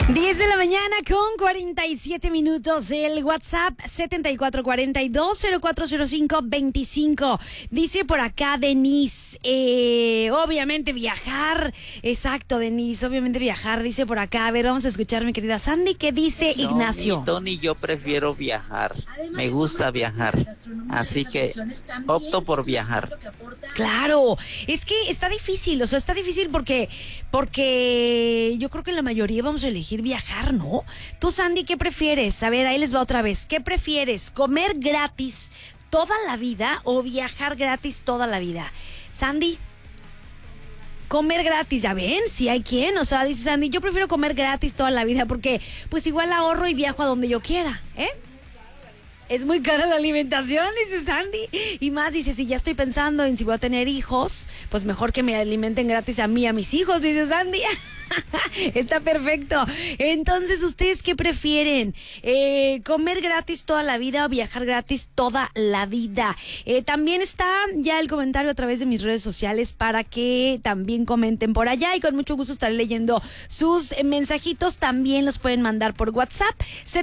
10 de la mañana con 47 minutos. El WhatsApp 7442-040525. Dice por acá Denise, obviamente viajar. Exacto, Denise, obviamente viajar. Dice por acá, a ver, vamos a escuchar, mi querida Sandy, ¿qué dice Ignacio? Tony, yo prefiero viajar. Me gusta viajar. Así que opto por viajar. Claro, es que está difícil, o sea, está difícil porque yo creo que la mayoría vamos a elegir viajar, ¿no? Tú, Sandy, ¿qué prefieres? A ver, ahí les va otra vez. ¿Qué prefieres? ¿Comer gratis toda la vida o viajar gratis toda la vida? Sandy, comer gratis, ya ven, si hay quien, o sea, dice Sandy, yo prefiero comer gratis toda la vida porque pues igual ahorro y viajo a donde yo quiera, ¿eh? Es muy cara la alimentación, dice Sandy. Y más, dice, si ya estoy pensando en si voy a tener hijos, pues mejor que me alimenten gratis a mí, a mis hijos, dice Sandy. Está perfecto. Entonces, ¿ustedes qué prefieren? ¿Comer gratis toda la vida o viajar gratis toda la vida? También está ya el comentario a través de mis redes sociales para que también comenten por allá y con mucho gusto estaré leyendo sus mensajitos. También los pueden mandar por WhatsApp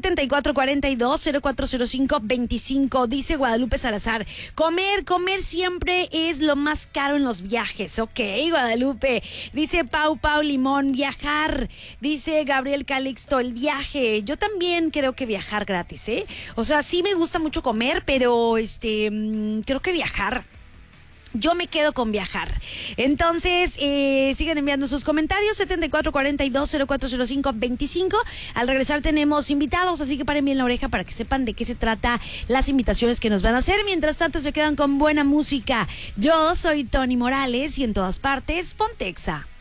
7442-040525. Dice Guadalupe Salazar, comer siempre es lo más caro en los viajes. Ok, Guadalupe. Dice Pau Limón, viajar. Dice Gabriel Calixto, el viaje. Yo también creo que viajar gratis, ¿eh? O sea, sí me gusta mucho comer, pero creo que viajar. Yo me quedo con viajar. Entonces, sigan enviando sus comentarios 7442-040525. Al regresar tenemos invitados, así que paren bien la oreja para que sepan de qué se trata las invitaciones que nos van a hacer. Mientras tanto, se quedan con buena música. Yo soy Tony Morales y en todas partes, Pontexa.